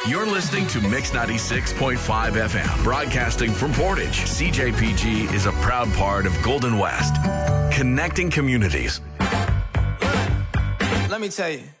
You're listening to Mix 96.5 FM, broadcasting from Portage. CJPG is a proud part of Golden West, connecting communities. Let me tell you.